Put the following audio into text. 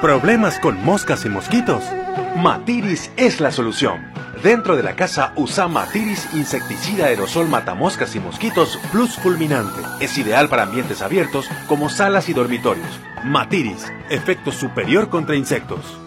¿Problemas con moscas y mosquitos? Matiris es la solución. Dentro de la casa usa Matiris insecticida aerosol matamoscas y mosquitos plus fulminante. Es ideal para ambientes abiertos como salas y dormitorios. Matiris, efecto superior contra insectos.